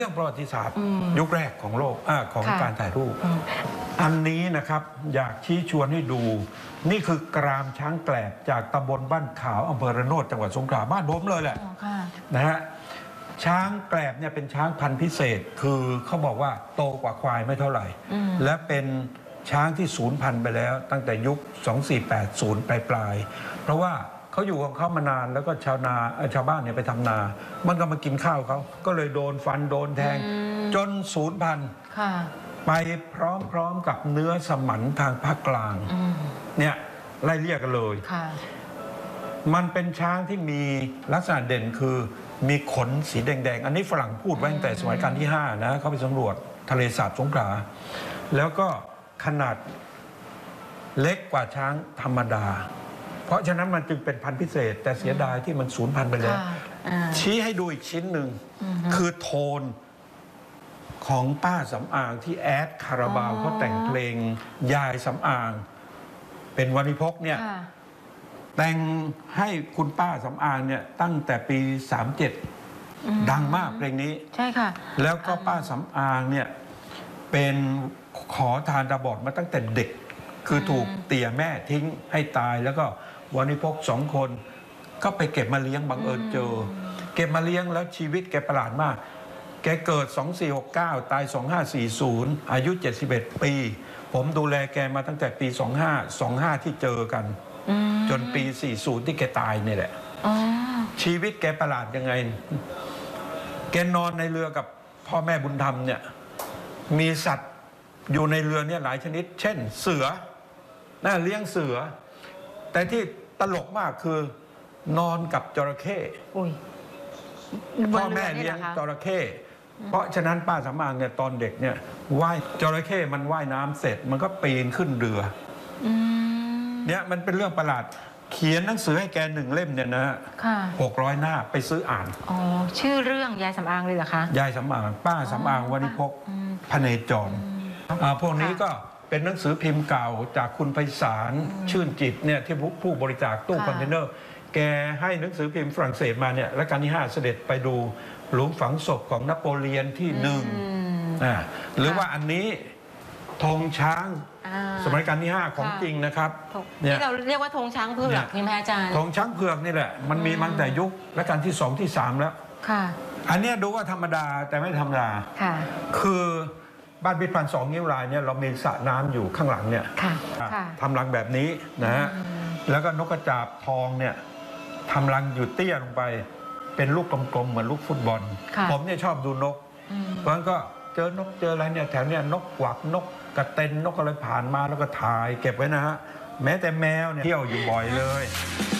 เรื่องประวัติศาสตร์ยุคแรกของโลกของการถ่ายรูปอันนี้นะครับอยากชี้ชวนให้ดูนี่คือกรามช้างแกลบจากตำบลบ้านขาวอำเภอระโนดจังหวัดสงขลาบ้านผมเลยแหละนะฮะช้างแกลบเนี่ยเป็นช้างพันธุ์พิเศษคือเขาบอกว่าโตกว่าควายไม่เท่าไหร่และเป็นช้างที่สูญพันธุ์ไปแล้วตั้งแต่ยุค2480ปลายเพราะว่าเขาอยู่ของเขามานานแล้วก็ชาวบ้านเนี่ยไปทำนามันก็มากินข้าวเขาก็เลยโดนฟันโดนแทงจนสูญพันธุ์ไปพร้อมๆกับเนื้อสมันทางภาคกลางเนี่ยไล่เรียกกันเลยมันเป็นช้างที่มีลักษณะเด่นคือมีขนสีแดงๆอันนี้ฝรั่งพูดไว้ตั้งแต่สมัยรัชกาลที่5นะเขาไปสำรวจทะเลสาบสงขลาแล้วก็ขนาดเล็กกว่าช้างธรรมดาเพราะฉะนั้นมันจึงเป็นพันธุ์พิเศษแต่เสียดายที่มันสูญพันธุ์ไปแล้วชี้ให้ดูอีกชิ้นหนึ่งคือโทนของป้าสำอางที่แอดคาราบาวเขาแต่งเพลงยายสำอางเป็นวรรณิพกเนี่ยแต่งให้คุณป้าสำอางเนี่ยตั้งแต่ปี37ดังมากเพลงนี้ใช่ค่ะแล้วก็ป้าสำอางเนี่ยเป็นขอทานตาบอดมาตั้งแต่เด็กคือถูกเตี่ยแม่ทิ้งให้ตายแล้วก็วรรณิพก2 คนก็ไปเก็บมาเลี้ยงบังเอิญเจอเก็บมาเลี้ยงแล้วชีวิตแกประหลาดมากแกเกิด2469ตาย2540อายุ71ปีผมดูแลแกมาตั้งแต่ปี25ที่เจอกันจนปี40ที่แกตายนี่แหละชีวิตแกประหลาดยังไงแกนอนในเรือกับพ่อแม่บุญธรรมเนี่ยมีสัตว์อยู่ในเรือเนี่ยหลายชนิดเช่นเสือน่าเลี้ยงเสือแต่ที่ตลกมากคือนอนกับจระเข้พ่อแม่เลี้ยงจระเข้เพราะฉะนั้นป้าสำอางเนี่ยตอนเด็กเนี่ยว่ายจระเข้มันว่ายน้ำเสร็จมันก็ปีนขึ้นเรือเนี่ยมันเป็นเรื่องประหลาดเขียนหนังสือให้แก1 เล่มเนี่ยนะ600 หน้าไปซื้ออ่านชื่อเรื่องยายสำอางเลยเหรอคะยายสำอางป้าสำอางวรรณิพกพเนจรพวกนี้ก็เป็นหนังสือพิมพ์เก่าจากคุณไพศาลชื่นจิตเนี่ยที่ผู้บริจาคตู้คอนเทนเนอร์แกให้หนังสือพิมพ์ฝรั่งเศสมาเนี่ยรัชกาลที่5เสด็จไปดูหลุมฝังศพของนโปเลียนที่1หรือว่าอันนี้ธงช้างสมัยรัชกาลที่5ของจริงนะครับที่เราเรียกว่าธงช้างเผือกใช่ไหมอาจารย์ธงช้างเผือกนี่แหละมันมีมาตั้งแต่ยุครัชกาลที่2ที่3แล้วอันนี้ดูว่าธรรมดาแต่ไม่ธรรมดาคือบ้านพิพิธภัณฑ์2 นิ้วรายเนี่ยเรามีสระน้ำอยู่ข้างหลังเนี่ยทำรังแบบนี้นะฮะแล้วก็นกกระจาบทองเนี่ยทำรังอยู่เตี้ยลงไปเป็นลูกกลมๆเหมือนลูกฟุตบอลผมเนี่ยชอบดูนกเพราะฉะนั้นก็เจอนกเจออะไรเนี่ยแถวเนี่ยนกกวักนกกระเต็นนกอะไรผ่านมาแล้วก็ถ่ายเก็บไว้นะฮะแม้แต่แมวเนี่ยเที่ยวอยู่บ่อยเลย